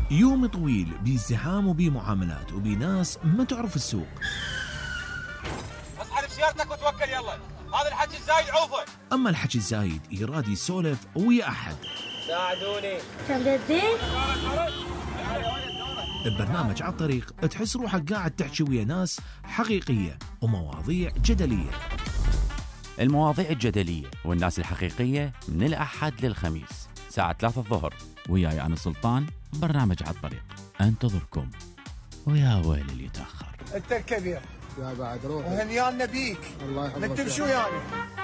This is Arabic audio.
يوم طويل بازدحام وبمعاملات وبناس ما تعرف السوق. اسحب سيارتك وتوكل يلا، هذا الحكي الزايد عوفه. أما الحكي الزايد يراد يسولف ويا أحد. ساعدوني. تمددين؟ ببرنامج على الطريق تحس روحك قاعد تحكي ويا ناس حقيقية ومواضيع جدلية. المواضيع الجدلية والناس الحقيقية من الأحد للخميس الساعة 3 الظهر، وياي أنا سلطان. برنامج على الطريق انتظركم، ويا ويل اللي يتأخر. انت الكبير يا بعد روح وهنيانا بيك. الله يحفظك. من تمشي ويانا.